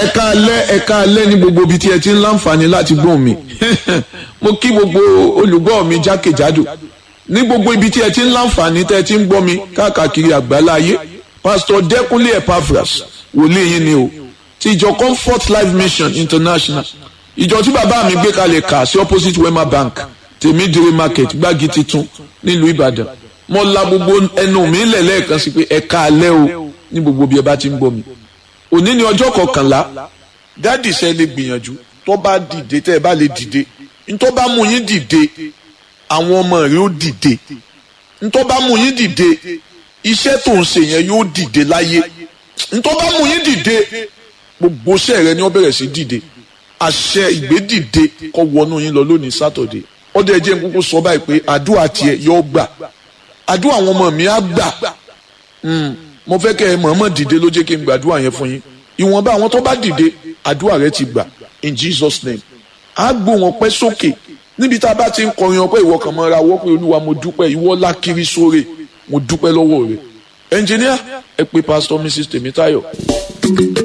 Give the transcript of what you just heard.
ẹ̀ka alẹ́ ní gbogbo ibi tí ẹ ti ń láǹfààní láti gbọ́ mi mo kí gbogbo olùgbọ́ mi jákèjádò ní gbogbo ibi tí ẹ ti ń láǹfààní tẹ́ ẹ ti ń gbọ́ mi káàkiri àgbáláyé Pastor Dẹ́kunlé Epaphras wòlíì yín ni o ti ìjọ Comfort Life Mission International ìjọ tí bàbá mi gbé kalẹ̀ kà sí opposite Wema Bank Tèmídìrí Market Gbági Titun nílùú Ìbàdàn mo la gbogbo ẹnu mi lẹ́ẹ̀kan sí pé ẹ̀ka alẹ́ o ní gbogbo bí ẹ bá ti ń gbọ́ mi òní ni ọjọ́ 11 dáàdì ṣe lè gbìyànjú tó bá dìde tẹ́ ẹ bá lè dìde ntọ́ bá mú yín dìde àwọn ọmọ rẹ ó dìde ntọ́ bá mú yín dìde iṣẹ́ tó ń ṣe yẹn yóò dìde láyé ntọ́ bá mú yín dìde gbogbo iṣẹ́ rẹ ni ó bẹ̀rẹ̀ sí dìde àṣẹ ìgbédìde kó wọnú yín lọ lónìí sátọ̀dé ọdẹ ẹjẹ nkúkú sọ báyìí pé àdúrà tiẹ̀ yóò gbà àdúrà àwọn ọmọ mi á gbà mo fẹ́ kẹ́ ẹ mọ̀ọ́mọ̀ dìde ló jẹ́ kí n gbàdúrà yẹn fún yín ìwọ̀nba àwọn tó bá dìde àdúrà rẹ ti gbà in Jesus name á gbó wọn pẹ́ sókè níbi tá a bá ti ń kọrin ọpẹ́ ìwọ kan mọ́ra wọ́ pé olúwa mo dúpẹ́ ìwọ lákiri sóre mo dúpẹ́ lọ́wọ́ rẹ ẹnjìníà ẹ pé Pastor Mrs. Tèmítáyọ̀.